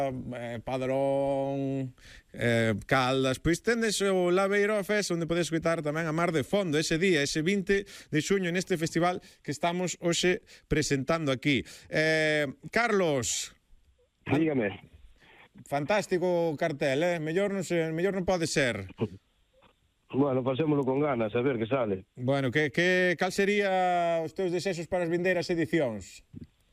Padrón, Caldas, pois tendes o Laveiro Fest onde podes escutar tamén a Mar de Fondo ese día, ese 20 de xuño neste festival que estamos hoxe presentando aquí. Carlos, dígame. Fantástico o cartel, mellor non pode ser. Bueno, pasémolo con ganas, a ver que sale. Bueno, cal sería os teus desexos para as vindeiras edicións?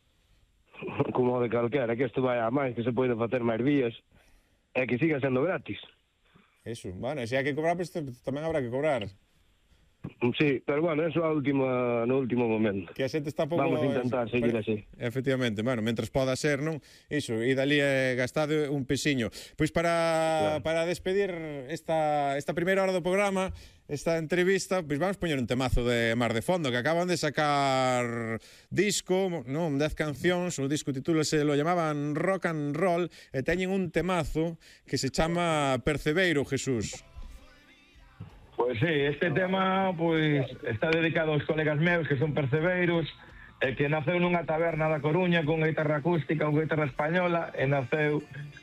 Como o de calquera, que isto vai a máis, que se pode facer máis vías, e que siga sendo gratis. Eso, bueno, se hai que cobrar, pues tamén habrá que cobrar. Sí, pero bueno, eso no último momento. Que a xente está pouco... Vamos a intentar seguir así. Efectivamente, bueno, mentras poda ser, non? Iso, e dali gastado un pesiño. Pois para despedir esta primeira hora do programa, esta entrevista, pois vamos poñer un temazo de Mar de Fondo, que acaban de sacar disco, non, 10 cancións, o disco titúlase, lo llamaban Rock and Roll, e teñen un temazo que se chama Percebeiro, Jesús. Pois sí, este tema pois está dedicado aos colegas meus que son percebeiros e que naceu nunha taberna da Coruña con guitarra acústica, con guitarra española e naceu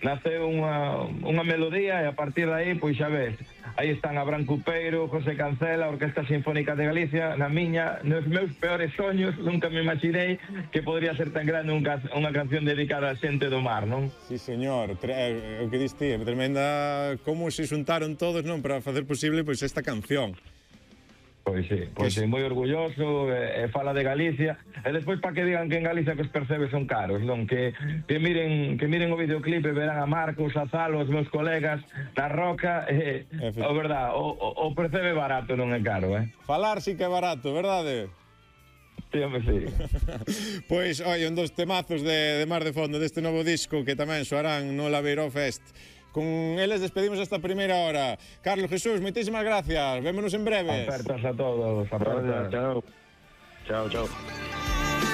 unha melodía e a partir de aí, pois xa ves, aí están Abraham Cupeiro, José Cancela, a Orquesta Sinfónica de Galicia, nos meus peores soños nunca me imaginei que podría ser tan grande unha canción dedicada á xente do mar, non? Sí, señor, o que diste, tremenda como se xuntaron todos, non, para facer posible pois esta canción. Pois sí, moi orgulloso, fala de Galicia, e despois para que digan que en Galicia que os percebes son caros, non? Que miren o videoclipe, verán a Marcos, a Zalo, os meus colegas, na Roca, o verdad, o percebe barato non é caro, Falar sí que é barato, verdade? Sí, home, sí. Pois, oi, un dos temazos de Mar de Fondo deste novo disco que tamén soarán no Laveiro Fest. Con eles despedimos esta primeira hora. Carlos, Jesús, moitísimas gracias. Vémonos en breves. Apertas a todos. Chao. Chao.